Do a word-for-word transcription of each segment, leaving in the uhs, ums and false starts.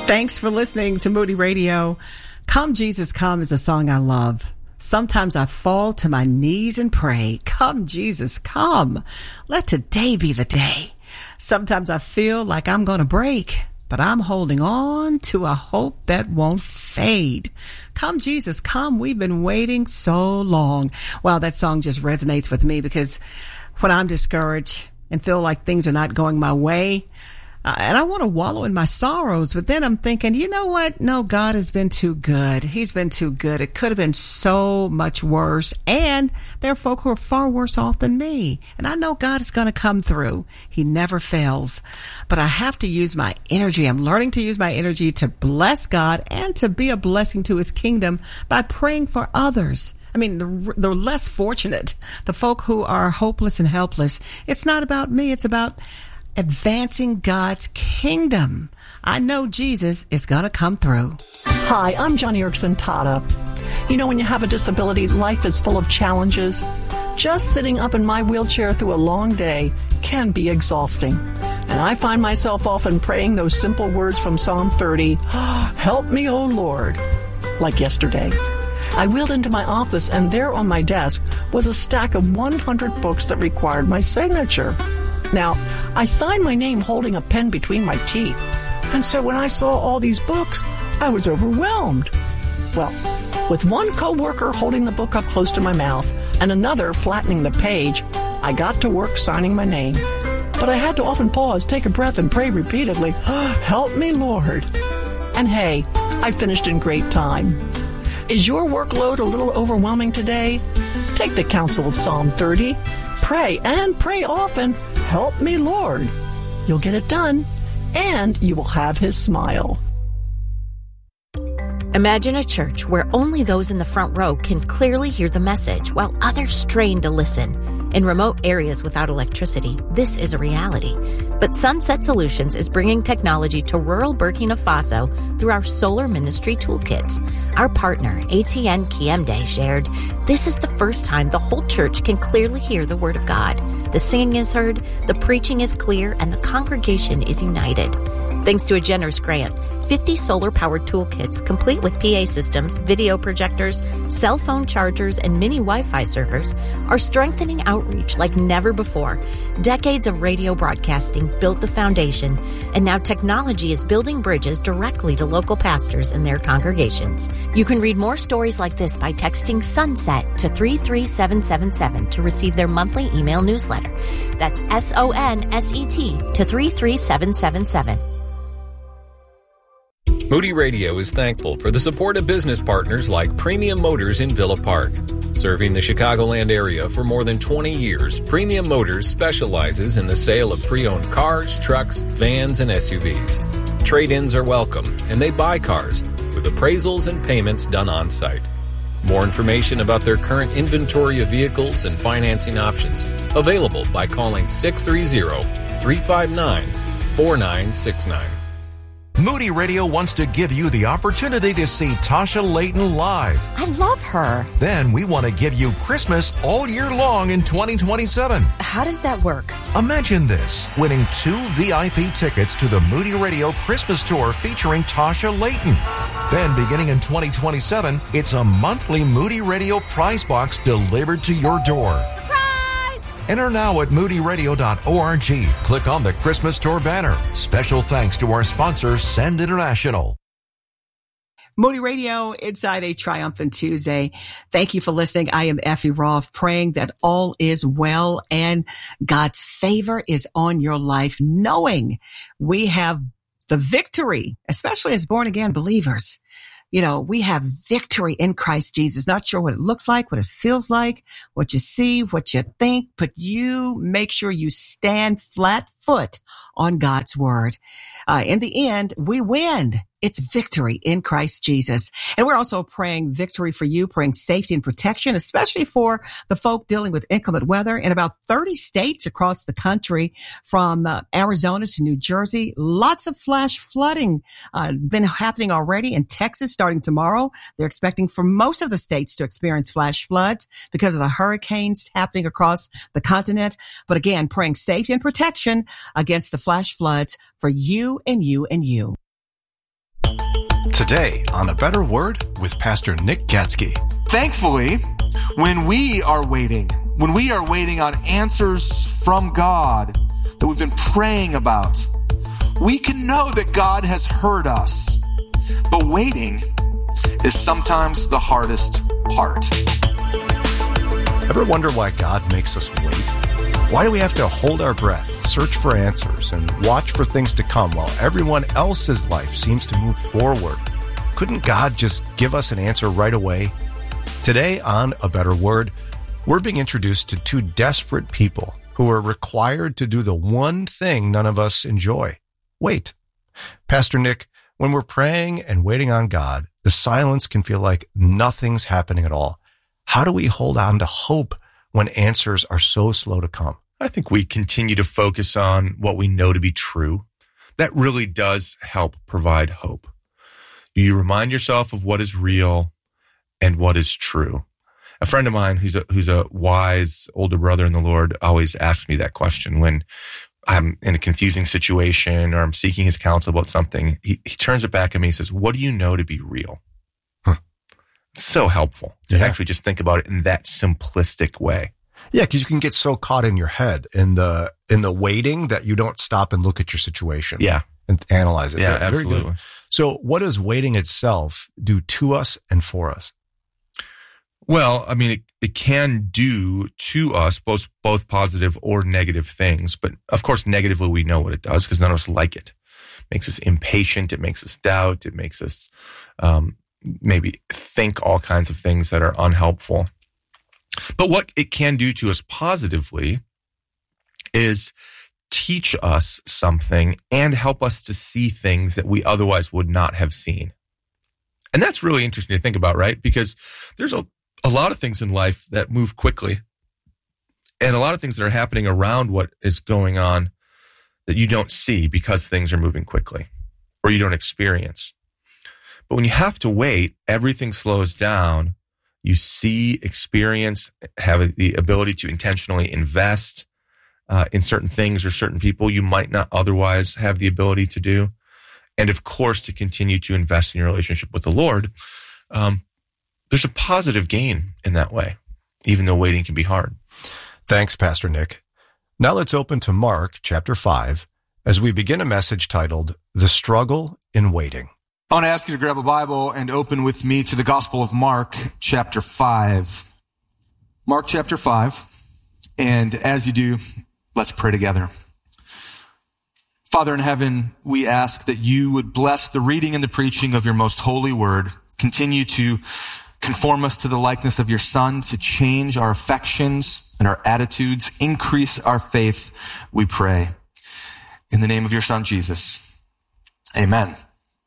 Thanks for listening to Moody Radio. Come Jesus Come is a song I love. Sometimes I fall to my knees and pray, come Jesus come. Let today be the day. Sometimes I feel like I'm going to break, but I'm holding on to a hope that won't fade. Come Jesus come, we've been waiting so long. Wow, that song just resonates with me because when I'm discouraged and feel like things are not going my way, Uh, and I want to wallow in my sorrows, but then I'm thinking, you know what? No, God has been too good. He's been too good. It could have been so much worse. And there are folk who are far worse off than me. And I know God is going to come through. He never fails. But I have to use my energy. I'm learning to use my energy to bless God and to be a blessing to his kingdom by praying for others. I mean, the, the less fortunate, the folk who are hopeless and helpless. It's not about me. It's about advancing God's kingdom. I know Jesus is going to come through. Hi, I'm Johnny Erickson Tata. You know, when you have a disability, life is full of challenges. Just sitting up in my wheelchair through a long day can be exhausting. And I find myself often praying those simple words from Psalm thirty, help me, O Lord, like yesterday. I wheeled into my office, and there on my desk was a stack of one hundred books that required my signature. Now, I signed my name holding a pen between my teeth, and so when I saw all these books, I was overwhelmed. Well, with one coworker holding the book up close to my mouth and another flattening the page, I got to work signing my name. But I had to often pause, take a breath, and pray repeatedly, help me, Lord. And hey, I finished in great time. Is your workload a little overwhelming today? Take the counsel of Psalm thirty. Pray, and pray often. Help me, Lord. You'll get it done, and you will have his smile. Imagine a church where only those in the front row can clearly hear the message while others strain to listen. In remote areas without electricity, this is a reality. But Sunset Solutions is bringing technology to rural Burkina Faso through our Solar Ministry Toolkits. Our partner, A T N Kiemde, shared, this is the first time the whole church can clearly hear the Word of God. The singing is heard, the preaching is clear, and the congregation is united. Thanks to a generous grant, fifty solar-powered toolkits, complete with P A systems, video projectors, cell phone chargers, and mini Wi-Fi servers, are strengthening outreach like never before. Decades of radio broadcasting built the foundation, and now technology is building bridges directly to local pastors and their congregations. You can read more stories like this by texting SUNSET to three three seven seven seven to receive their monthly email newsletter. That's S O N S E T to three three seven seven seven. Moody Radio is thankful for the support of business partners like Premium Motors in Villa Park. Serving the Chicagoland area for more than twenty years, Premium Motors specializes in the sale of pre-owned cars, trucks, vans, and S U Vs. Trade-ins are welcome, and they buy cars, with appraisals and payments done on-site. More information about their current inventory of vehicles and financing options available by calling six three zero, three five nine, four nine six nine. Moody Radio wants to give you the opportunity to see Tasha Layton live. I love her. Then we want to give you Christmas all year long in twenty twenty-seven. How does that work? Imagine this, winning two V I P tickets to the Moody Radio Christmas Tour featuring Tasha Layton. Then beginning in twenty twenty-seven, it's a monthly Moody Radio prize box delivered to your door. Enter now at moody radio dot org. Click on the Christmas Tour banner. Special thanks to our sponsor, Send International. Moody Radio, inside a triumphant Tuesday. Thank you for listening. I am Effie Roth, praying that all is well and God's favor is on your life, knowing we have the victory, especially as born-again believers. You know, we have victory in Christ Jesus. Not sure what it looks like, what it feels like, what you see, what you think, but you make sure you stand flat foot on God's word. Uh, in the end, we win. It's victory in Christ Jesus. And we're also praying victory for you, praying safety and protection, especially for the folk dealing with inclement weather in about thirty states across the country, from uh, Arizona to New Jersey. Lots of flash flooding uh, been happening already in Texas starting tomorrow. They're expecting for most of the states to experience flash floods because of the hurricanes happening across the continent. But again, praying safety and protection against the flash floods for you and you and you. Today on A Better Word with Pastor Nick Gatsky. Thankfully, when we are waiting, when we are waiting on answers from God that we've been praying about, we can know that God has heard us. But waiting is sometimes the hardest part. Ever wonder why God makes us wait? Why do we have to hold our breath, search for answers, and watch for things to come while everyone else's life seems to move forward? Couldn't God just give us an answer right away? Today on A Better Word, we're being introduced to two desperate people who are required to do the one thing none of us enjoy. Wait. Pastor Nick, when we're praying and waiting on God, the silence can feel like nothing's happening at all. How do we hold on to hope when answers are so slow to come? I think we continue to focus on what we know to be true. That really does help provide hope. You remind yourself of what is real and what is true. A friend of mine who's a, who's a wise older brother in the Lord always asks me that question when I'm in a confusing situation or I'm seeking his counsel about something. He, he turns it back at me and says, what do you know to be real? Huh. It's so helpful to yeah. actually just think about it in that simplistic way. Yeah, because you can get so caught in your head in the in the waiting that you don't stop and look at your situation. Yeah. And analyze it. Yeah, Very absolutely. Good. So what does waiting itself do to us and for us? Well, I mean, it, it can do to us both both positive or negative things. But of course, negatively, we know what it does because none of us like it. It makes us impatient. It makes us doubt. It makes us um, maybe think all kinds of things that are unhelpful. But what it can do to us positively is teach us something and help us to see things that we otherwise would not have seen. And that's really interesting to think about, right? Because there's a, a lot of things in life that move quickly and a lot of things that are happening around what is going on that you don't see because things are moving quickly or you don't experience. But when you have to wait, everything slows down. You see, experience, have the ability to intentionally invest Uh, in certain things or certain people you might not otherwise have the ability to do. And of course, to continue to invest in your relationship with the Lord. Um, there's a positive gain in that way, even though waiting can be hard. Thanks, Pastor Nick. Now let's open to Mark chapter five as we begin a message titled, The Struggle in Waiting. I want to ask you to grab a Bible and open with me to the Gospel of Mark chapter five. Mark chapter five. And as you do, let's pray together. Father in heaven, we ask that you would bless the reading and the preaching of your most holy word. Continue to conform us to the likeness of your Son, to change our affections and our attitudes, increase our faith, we pray. In the name of your Son, Jesus. Amen.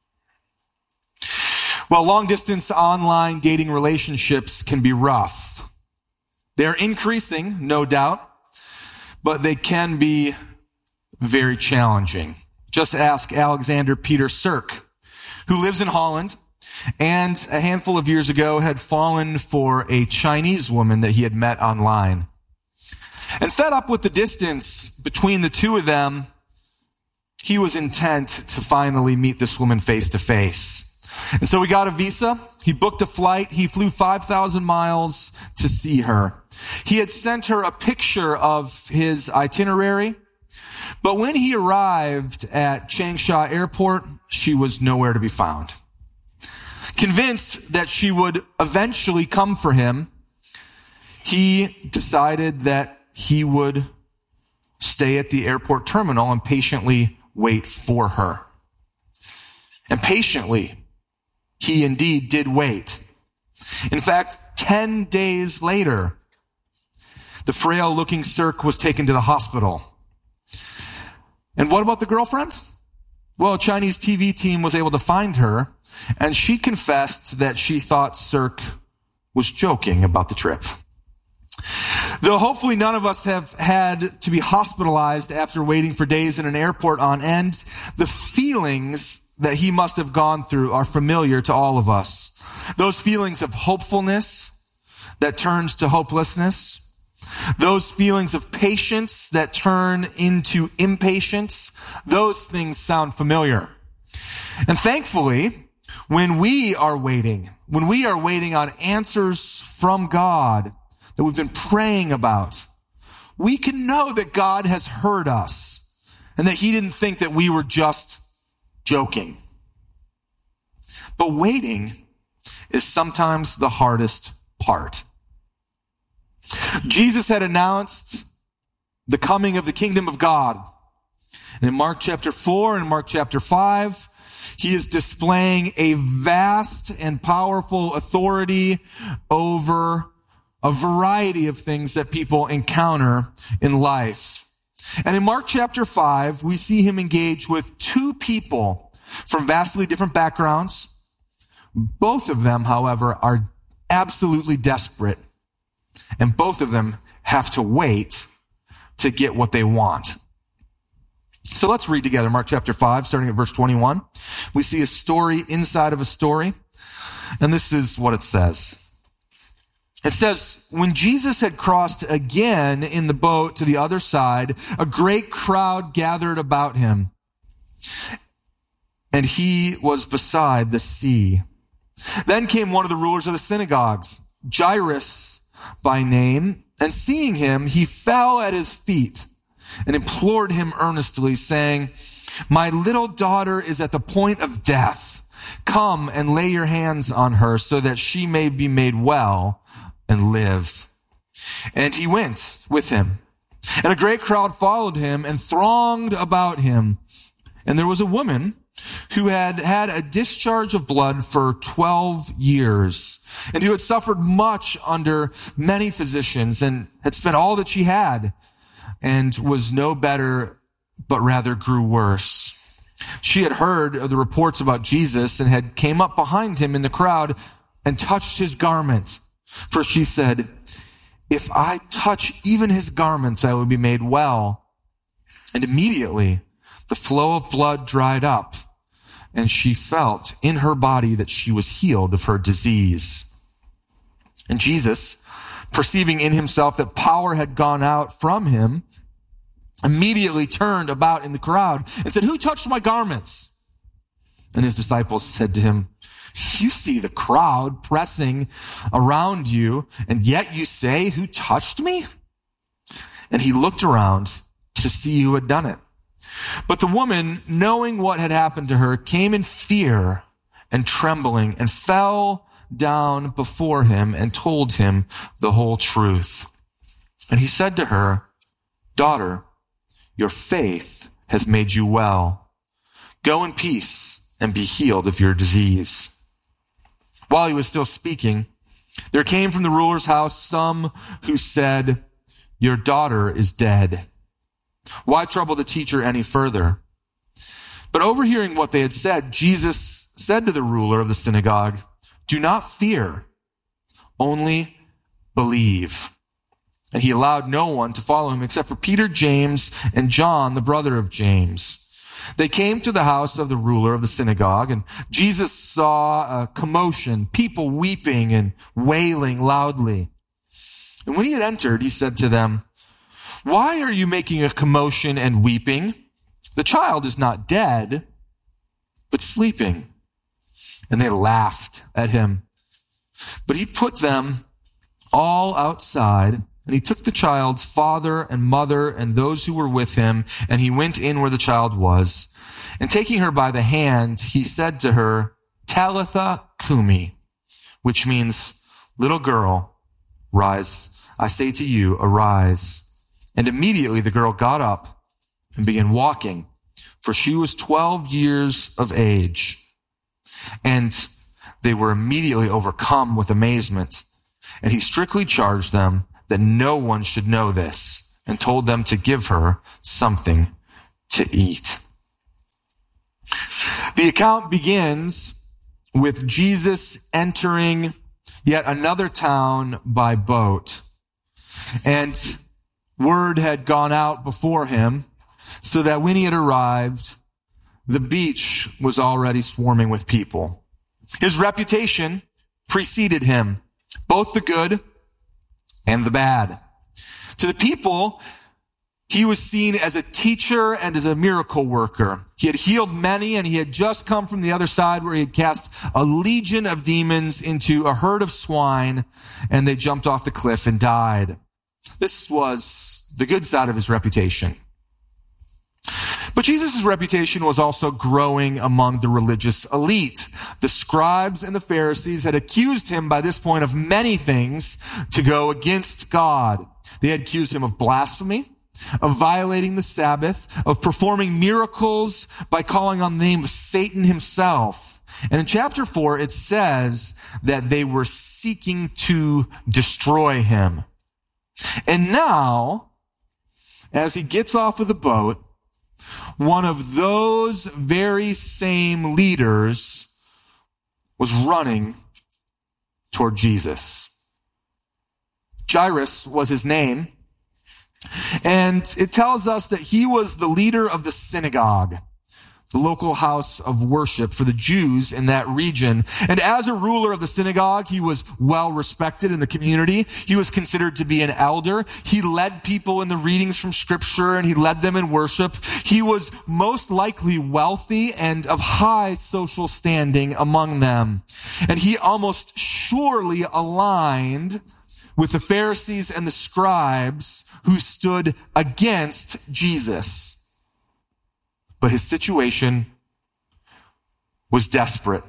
Well, long-distance online dating relationships can be rough. They're increasing, no doubt, but they can be very challenging. Just ask Alexander Peter Sirk, who lives in Holland and a handful of years ago had fallen for a Chinese woman that he had met online. And fed up with the distance between the two of them, he was intent to finally meet this woman face to face. And so he got a visa, he booked a flight, he flew five thousand miles to see her. He had sent her a picture of his itinerary, but when he arrived at Changsha Airport, she was nowhere to be found. Convinced that she would eventually come for him, he decided that he would stay at the airport terminal and patiently wait for her. And patiently, he indeed did wait. In fact, ten days later, the frail-looking Sirk was taken to the hospital. And what about the girlfriend? Well, a Chinese T V team was able to find her, and she confessed that she thought Sirk was joking about the trip. Though hopefully none of us have had to be hospitalized after waiting for days in an airport on end, the feelings that he must have gone through are familiar to all of us. Those feelings of hopefulness that turns to hopelessness. Those feelings of patience that turn into impatience. Those things sound familiar. And thankfully, when we are waiting, when we are waiting on answers from God that we've been praying about, we can know that God has heard us and that he didn't think that we were just joking. But waiting is sometimes the hardest part. Jesus had announced the coming of the kingdom of God. And in Mark chapter four and Mark chapter five, he is displaying a vast and powerful authority over a variety of things that people encounter in life. And in Mark chapter five, we see him engage with two people from vastly different backgrounds. Both of them, however, are absolutely desperate. And both of them have to wait to get what they want. So let's read together Mark chapter five, starting at verse twenty-one. We see a story inside of a story. And this is what it says. It says, when Jesus had crossed again in the boat to the other side, a great crowd gathered about him, and he was beside the sea. Then came one of the rulers of the synagogues, Jairus by name, and seeing him, he fell at his feet and implored him earnestly, saying, my little daughter is at the point of death. Come and lay your hands on her so that she may be made well and live. And he went with him. And a great crowd followed him and thronged about him. And there was a woman who had had a discharge of blood for twelve years, and who had suffered much under many physicians, and had spent all that she had, and was no better, but rather grew worse. She had heard of the reports about Jesus, and had came up behind him in the crowd and touched his garment. For she said, if I touch even his garments, I will be made well. And immediately the flow of blood dried up, and she felt in her body that she was healed of her disease. And Jesus, perceiving in himself that power had gone out from him, immediately turned about in the crowd and said, who touched my garments? And his disciples said to him, you see the crowd pressing around you, and yet you say, who touched me? And he looked around to see who had done it. But the woman, knowing what had happened to her, came in fear and trembling and fell down before him and told him the whole truth. And he said to her, daughter, your faith has made you well. Go in peace and be healed of your disease. While he was still speaking, there came from the ruler's house some who said, your daughter is dead. Why trouble the teacher any further? But overhearing what they had said, Jesus said to the ruler of the synagogue, do not fear, only believe. And he allowed no one to follow him except for Peter, James, and John, the brother of James. They came to the house of the ruler of the synagogue, and Jesus saw a commotion, people weeping and wailing loudly. And when he had entered, he said to them, why are you making a commotion and weeping? The child is not dead, but sleeping. And they laughed at him. But he put them all outside, and he took the child's father and mother and those who were with him, and he went in where the child was. And taking her by the hand, he said to her, Talitha cumi, which means, little girl, rise. I say to you, arise. And immediately the girl got up and began walking, for she was twelve years of age. And they were immediately overcome with amazement. And he strictly charged them that no one should know this, and told them to give her something to eat. The account begins with Jesus entering yet another town by boat. And word had gone out before him so that when he had arrived, the beach was already swarming with people. His reputation preceded him, both the good and the bad. To the people, he was seen as a teacher and as a miracle worker. He had healed many, and he had just come from the other side where he had cast a legion of demons into a herd of swine, and they jumped off the cliff and died. This was the good side of his reputation. But Jesus' reputation was also growing among the religious elite. The scribes and the Pharisees had accused him by this point of many things to go against God. They had accused him of blasphemy, of violating the Sabbath, of performing miracles by calling on the name of Satan himself. And in chapter four, it says that they were seeking to destroy him. And now, as he gets off of the boat, one of those very same leaders was running toward Jesus. Jairus was his name, and it tells us that he was the leader of the synagogue, the local house of worship for the Jews in that region. And as a ruler of the synagogue, he was well respected in the community. He was considered to be an elder. He led people in the readings from scripture, and he led them in worship. He was most likely wealthy and of high social standing among them. And he almost surely aligned with the Pharisees and the scribes who stood against Jesus. But his situation was desperate.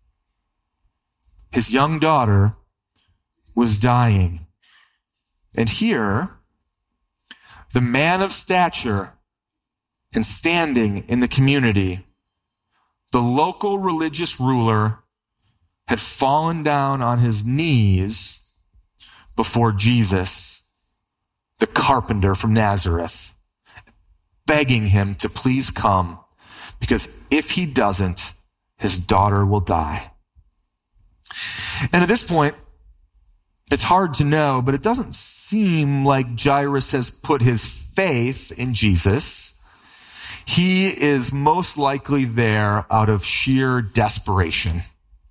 His young daughter was dying. And here, the man of stature and standing in the community, the local religious ruler, had fallen down on his knees before Jesus, the carpenter from Nazareth, begging him to please come, because if he doesn't, his daughter will die. And at this point, it's hard to know, but it doesn't seem like Jairus has put his faith in Jesus. He is most likely there out of sheer desperation.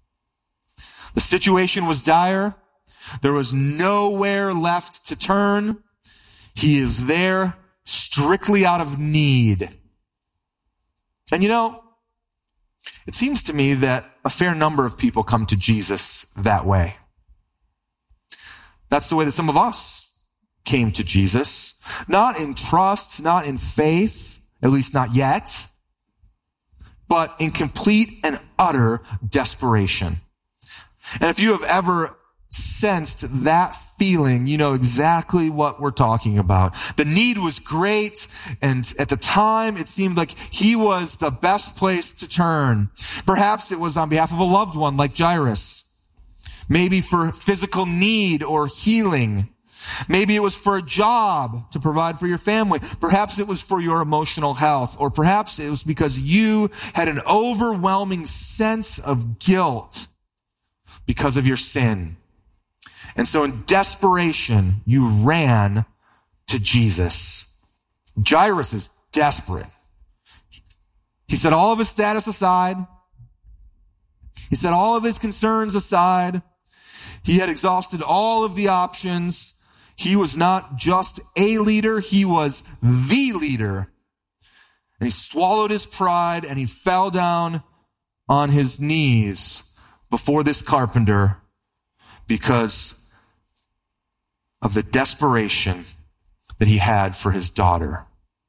The situation was dire. There was nowhere left to turn. He is there strictly out of need. And you know, it seems to me that a fair number of people come to Jesus that way. That's the way that some of us came to Jesus. Not in trust, not in faith, at least not yet, but in complete and utter desperation. And if you have ever sensed that feeling, you know exactly what we're talking about. The need was great, and at the time, it seemed like he was the best place to turn. Perhaps it was on behalf of a loved one like Jairus. Maybe for physical need or healing. Maybe it was for a job to provide for your family. Perhaps it was for your emotional health. Or perhaps it was because you had an overwhelming sense of guilt because of your sin. And so in desperation, you ran to Jesus. Jairus is desperate. He set all of his status aside. He set all of his concerns aside. He had exhausted all of the options. He was not just a leader, he was the leader. And he swallowed his pride and he fell down on his knees before this carpenter because of the desperation that he had for his daughter.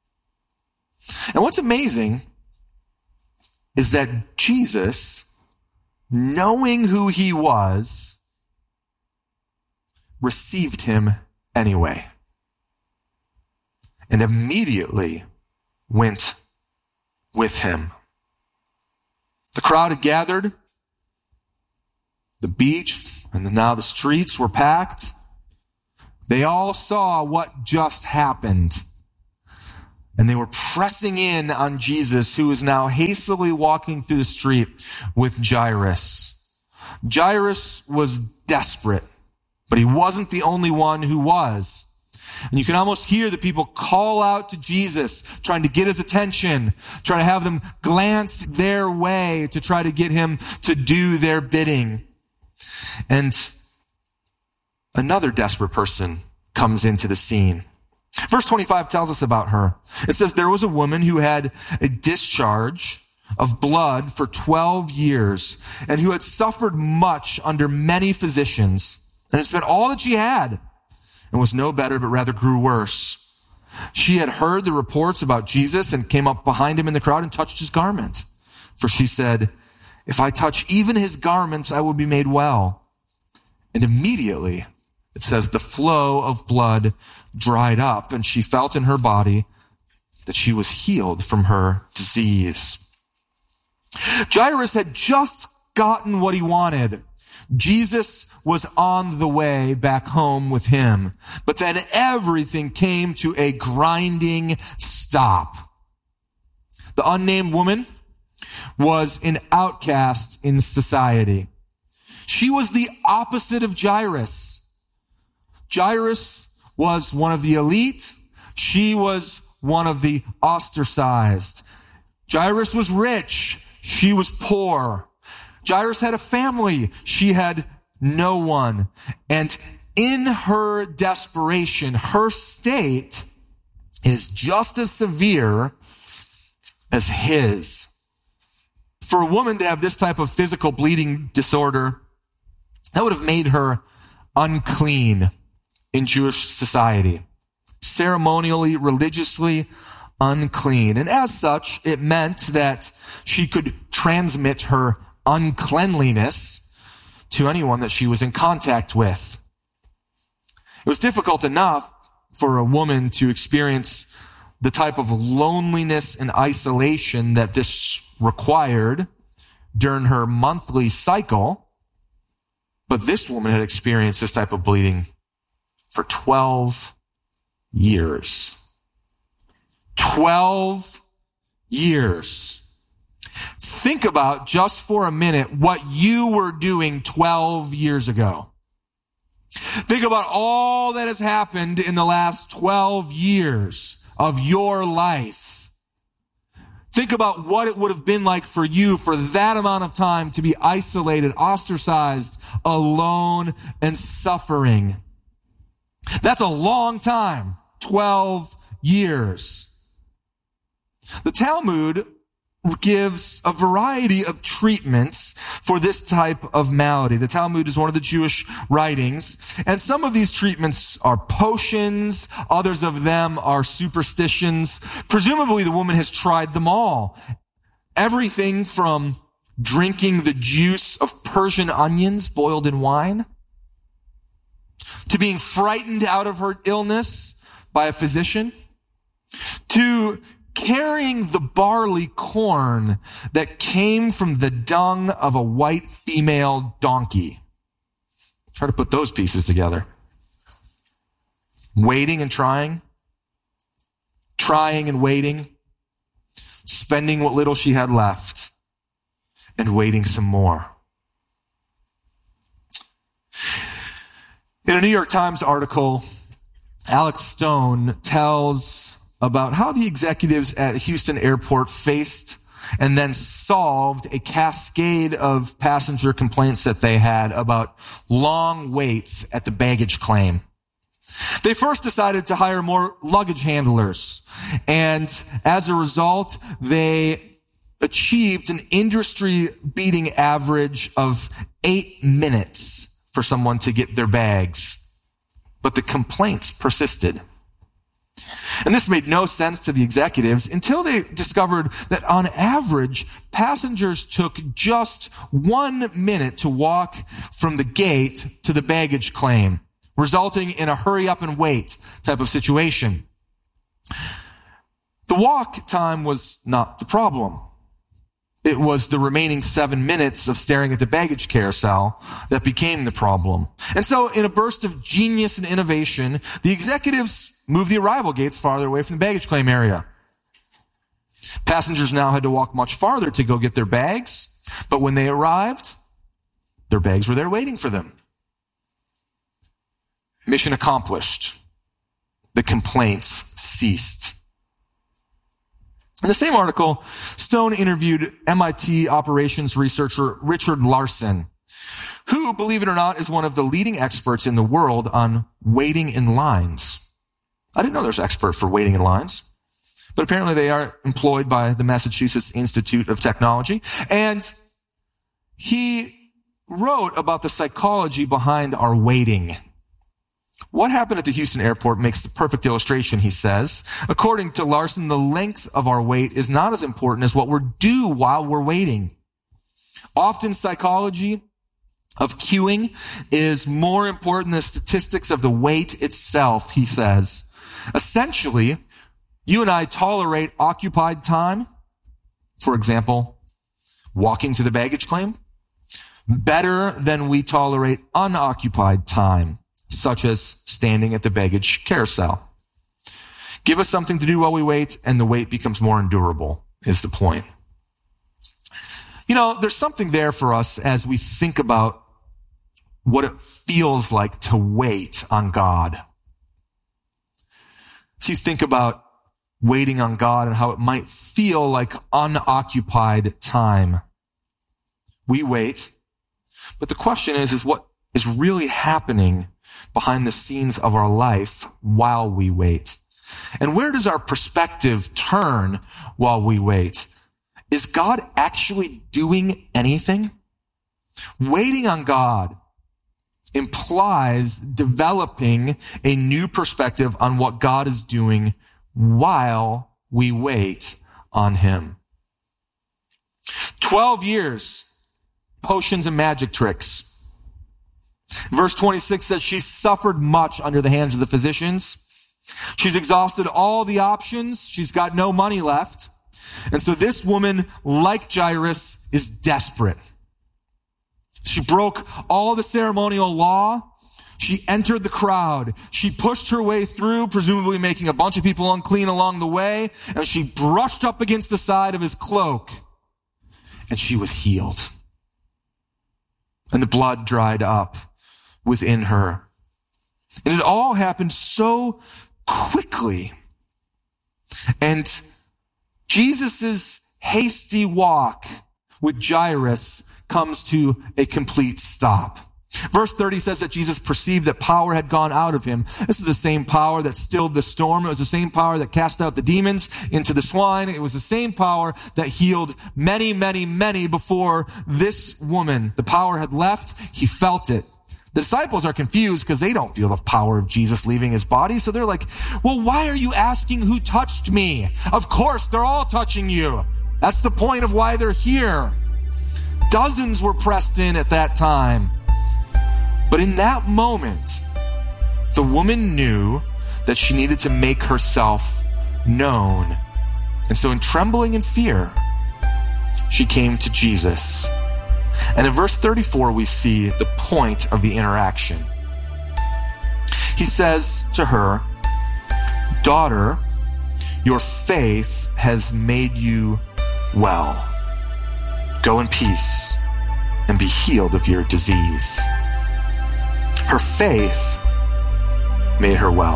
And what's amazing is that Jesus, knowing who he was, received him anyway, and immediately went with him. The crowd had gathered. The beach and now the streets were packed. They all saw what just happened. And they were pressing in on Jesus, who is now hastily walking through the street with Jairus. Jairus was desperate, but he wasn't the only one who was. And you can almost hear the people call out to Jesus, trying to get his attention, trying to have them glance their way to try to get him to do their bidding. And another desperate person comes into the scene. Verse twenty-five tells us about her. It says there was a woman who had a discharge of blood for twelve years, and who had suffered much under many physicians, and had spent all that she had, and was no better, but rather grew worse. She had heard the reports about Jesus and came up behind him in the crowd and touched his garment. For she said, "If I touch even his garments, I will be made well." And immediately, it says, the flow of blood dried up, and she felt in her body that she was healed from her disease. Jairus had just gotten what he wanted. Jesus was on the way back home with him. But then everything came to a grinding stop. The unnamed woman was an outcast in society. She was the opposite of Jairus. Jairus was one of the elite. She was one of the ostracized. Jairus was rich. She was poor. Jairus had a family. She had no one. And in her desperation, her state is just as severe as his. For a woman to have this type of physical bleeding disorder, that would have made her unclean in Jewish society. Ceremonially, religiously unclean. And as such, it meant that she could transmit her uncleanliness to anyone that she was in contact with. It was difficult enough for a woman to experience the type of loneliness and isolation that this required during her monthly cycle, but this woman had experienced this type of bleeding for twelve years. twelve years. Think about just for a minute what you were doing twelve years ago. Think about all that has happened in the last twelve years of your life. Think about what it would have been like for you for that amount of time to be isolated, ostracized, alone, and suffering. That's a long time. twelve years. The Talmud gives a variety of treatments for this type of malady. The Talmud is one of the Jewish writings, and some of these treatments are potions, others of them are superstitions. Presumably the woman has tried them all. Everything from drinking the juice of Persian onions boiled in wine, to being frightened out of her illness by a physician, to carrying the barley corn that came from the dung of a white female donkey. Try to put those pieces together. Waiting and trying. Trying and waiting. Spending what little she had left. And waiting some more. In a New York Times article, Alex Stone tells about how the executives at Houston Airport faced and then solved a cascade of passenger complaints that they had about long waits at the baggage claim. They first decided to hire more luggage handlers, and as a result, they achieved an industry-beating average of eight minutes for someone to get their bags. But the complaints persisted. And this made no sense to the executives until they discovered that on average, passengers took just one minute to walk from the gate to the baggage claim, resulting in a hurry up and wait type of situation. The walk time was not the problem. It was the remaining seven minutes of staring at the baggage carousel that became the problem. And so in a burst of genius and innovation, the executives moved the arrival gates farther away from the baggage claim area. Passengers now had to walk much farther to go get their bags, but when they arrived, their bags were there waiting for them. Mission accomplished. The complaints ceased. In the same article, Stone interviewed M I T operations researcher Richard Larson, who, believe it or not, is one of the leading experts in the world on waiting in lines. I didn't know there's an expert for waiting in lines, but apparently they are employed by the Massachusetts Institute of Technology. And he wrote about the psychology behind our waiting. What happened at the Houston airport makes the perfect illustration, he says. According to Larson, the length of our wait is not as important as what we're due while we're waiting. Often psychology of queuing is more important than the statistics of the wait itself, he says. Essentially, you and I tolerate occupied time, for example, walking to the baggage claim, better than we tolerate unoccupied time, such as standing at the baggage carousel. Give us something to do while we wait, and the wait becomes more endurable, is the point. You know, there's something there for us as we think about what it feels like to wait on God. So you think about waiting on God and how it might feel like unoccupied time. We wait, but the question is, is what is really happening behind the scenes of our life while we wait? And where does our perspective turn while we wait? Is God actually doing anything? Waiting on God implies developing a new perspective on what God is doing while we wait on him. Twelve years, potions and magic tricks. Verse twenty-six says she suffered much under the hands of the physicians. She's exhausted all the options. She's got no money left. And so this woman, like Jairus, is desperate. She broke all the ceremonial law. She entered the crowd. She pushed her way through, presumably making a bunch of people unclean along the way. And she brushed up against the side of his cloak. And she was healed. And the blood dried up within her. And it all happened so quickly. And Jesus' hasty walk with Jairus comes to a complete stop. Verse thirty says that Jesus perceived that power had gone out of him. This is the same power that stilled the storm. It was the same power that cast out the demons into the swine. It was the same power that healed many, many, many before this woman. The power had left. He felt it. The disciples are confused because they don't feel the power of Jesus leaving his body. So they're like, well, why are you asking who touched me? Of course, they're all touching you. That's the point of why they're here. Dozens were pressed in at that time. But in that moment, the woman knew that she needed to make herself known. And so in trembling and fear, she came to Jesus. And in verse thirty-four, we see the point of the interaction. He says to her, "Daughter, your faith has made you well. Go in peace and be healed of your disease." Her faith made her well.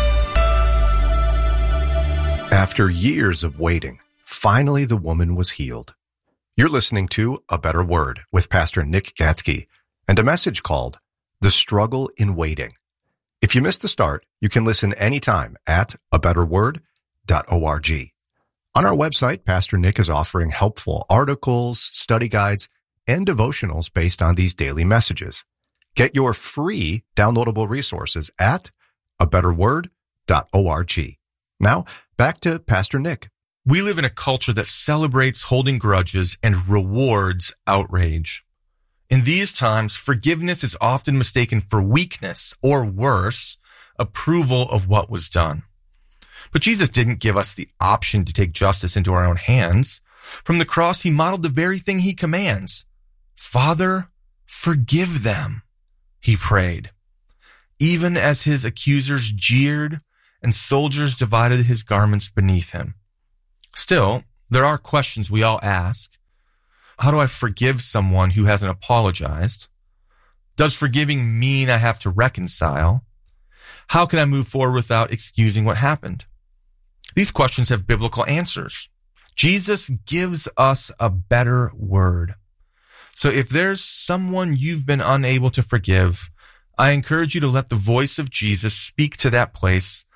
After years of waiting, finally the woman was healed. You're listening to A Better Word with Pastor Nick Gatsky and a message called The Struggle in Waiting. If you missed the start, you can listen anytime at a better word dot org. On our website, Pastor Nick is offering helpful articles, study guides, and devotionals based on these daily messages. Get your free downloadable resources at a better word dot org. Now, back to Pastor Nick. We live in a culture that celebrates holding grudges and rewards outrage. In these times, forgiveness is often mistaken for weakness, or worse, approval of what was done. But Jesus didn't give us the option to take justice into our own hands. From the cross, he modeled the very thing he commands. "Father, forgive them," he prayed. Even as his accusers jeered and soldiers divided his garments beneath him. Still, there are questions we all ask. How do I forgive someone who hasn't apologized? Does forgiving mean I have to reconcile? How can I move forward without excusing what happened? These questions have biblical answers. Jesus gives us a better word. So if there's someone you've been unable to forgive, I encourage you to let the voice of Jesus speak to that place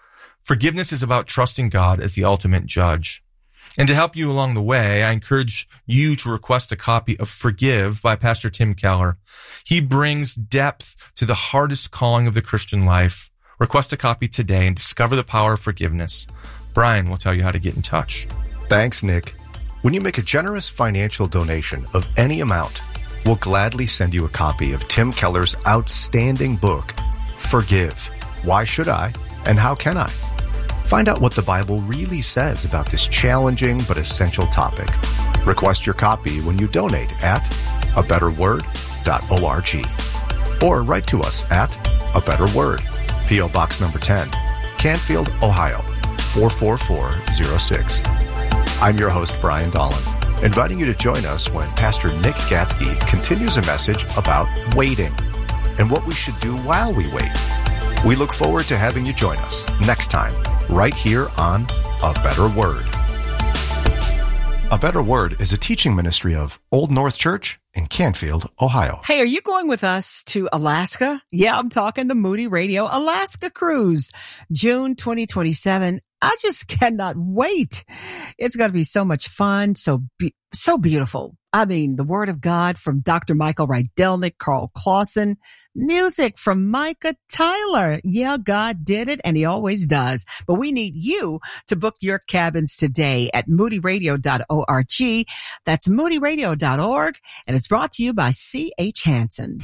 Forgiveness is about trusting God as the ultimate judge. And to help you along the way, I encourage you to request a copy of Forgive by Pastor Tim Keller. He brings depth to the hardest calling of the Christian life. Request a copy today and discover the power of forgiveness. Brian will tell you how to get in touch. Thanks, Nick. When you make a generous financial donation of any amount, we'll gladly send you a copy of Tim Keller's outstanding book, Forgive. Why Should I and How Can I? Find out what the Bible really says about this challenging but essential topic. Request your copy when you donate at a better word dot org or write to us at A Better Word, P O Box number ten, Canfield, Ohio, four four four zero six. I'm your host, Brian Dolan, inviting you to join us when Pastor Nick Gatsky continues a message about waiting and what we should do while we wait. We look forward to having you join us next time, right here on A Better Word. A Better Word is a teaching ministry of Old North Church in Canfield, Ohio. Hey, are you going with us to Alaska? Yeah, I'm talking the Moody Radio Alaska Cruise, June twenty twenty-seven. I just cannot wait. It's going to be so much fun, so be- so beautiful. I mean, the Word of God from Doctor Michael Rydelnik, Carl Clausen, music from Micah Tyler. Yeah, God did it, and he always does. But we need you to book your cabins today at moody radio dot org. That's moody radio dot org, and it's brought to you by C H Hansen.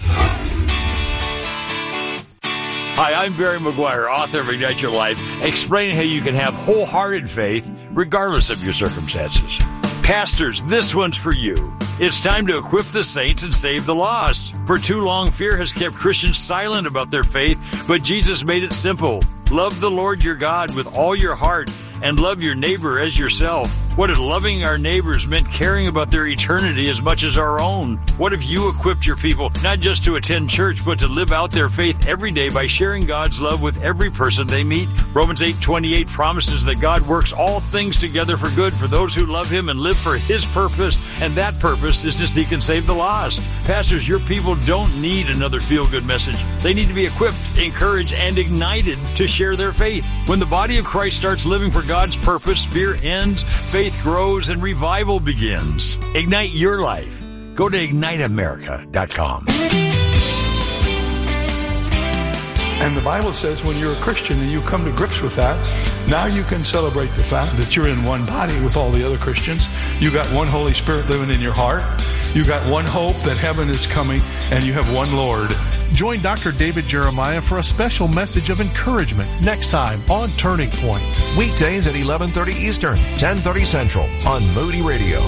Hi, I'm Barry McGuire, author of Ignite Your Life, explaining how you can have wholehearted faith regardless of your circumstances. Pastors, this one's for you. It's time to equip the saints and save the lost. For too long, fear has kept Christians silent about their faith, but Jesus made it simple. Love the Lord your God with all your heart and love your neighbor as yourself. What if loving our neighbors meant caring about their eternity as much as our own? What if you equipped your people not just to attend church, but to live out their faith every day by sharing God's love with every person they meet? Romans eight twenty-eight promises that God works all things together for good for those who love Him and live for His purpose, and that purpose is to seek and save the lost. Pastors, your people don't need another feel-good message. They need to be equipped, encouraged, and ignited to share their faith. When the body of Christ starts living for God's purpose, fear ends, faith grows, and revival begins. Ignite your life. Go to ignite america dot com. And the Bible says when you're a Christian and you come to grips with that, now you can celebrate the fact that you're in one body with all the other Christians. You got one Holy Spirit living in your heart. You got one hope that heaven is coming, and you have one Lord. Join Doctor David Jeremiah for a special message of encouragement next time on Turning Point. Weekdays at eleven thirty Eastern, ten thirty Central on Moody Radio.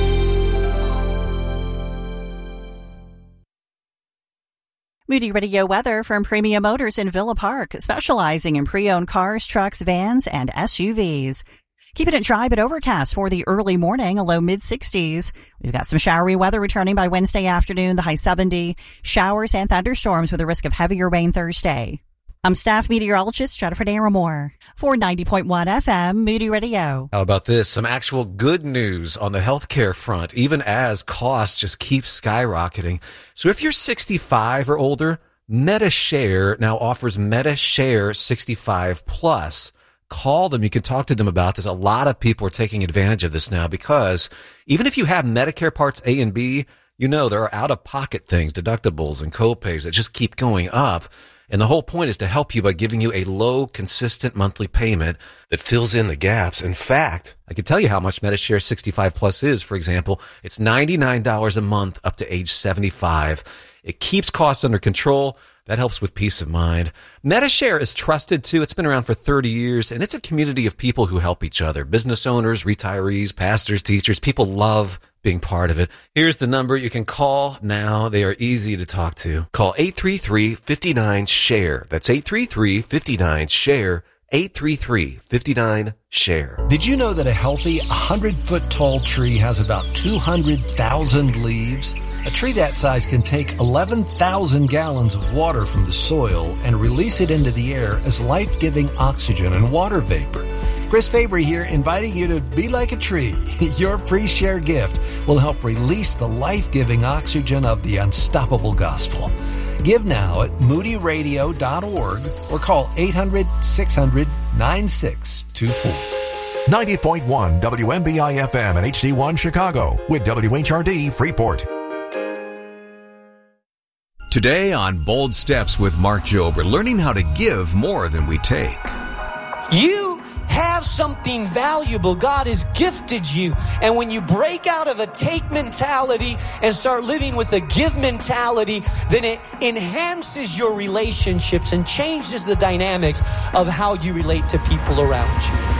Moody Radio weather from Premium Motors in Villa Park, specializing in pre-owned cars, trucks, vans, and S U Vs. Keeping it dry but overcast for the early morning, a low mid-sixties. We've got some showery weather returning by Wednesday afternoon, the high seventy. Showers and thunderstorms with a risk of heavier rain Thursday. I'm staff meteorologist Jennifer Naramore for ninety point one F M Moody Radio. How about this? Some actual good news on the healthcare front, even as costs just keep skyrocketing. So if you're sixty-five or older, MediShare now offers MediShare sixty-five plus. Call them. You can talk to them about this. A lot of people are taking advantage of this now because even if you have Medicare Parts A and B, you know there are out-of-pocket things, deductibles and copays that just keep going up. And the whole point is to help you by giving you a low, consistent monthly payment that fills in the gaps. In fact, I can tell you how much MediShare sixty-five plus is. For example, it's ninety-nine dollars a month up to age seventy-five. It keeps costs under control. That helps with peace of mind. MediShare is trusted, too. It's been around for thirty years, and it's a community of people who help each other. Business owners, retirees, pastors, teachers. People love being part of it. Here's the number you can call now. They are easy to talk to. Call eight three three, five nine, SHARE. That's eight three three, five nine, SHARE. eight three three, five nine, SHARE. Did you know that a healthy one hundred foot tall tree has about two hundred thousand leaves? A tree that size can take eleven thousand gallons of water from the soil and release it into the air as life-giving oxygen and water vapor. Chris Fabry here, inviting you to be like a tree. Your pre-share gift will help release the life-giving oxygen of the unstoppable gospel. Give now at moody radio dot org or call eight hundred, six hundred, nine six two four. ninety point one W M B I F M and H D one Chicago with W H R D Freeport. Today on Bold Steps with Mark Jobe, we're learning how to give more than we take. You have something valuable. God has gifted you. And when you break out of a take mentality and start living with a give mentality, then it enhances your relationships and changes the dynamics of how you relate to people around you.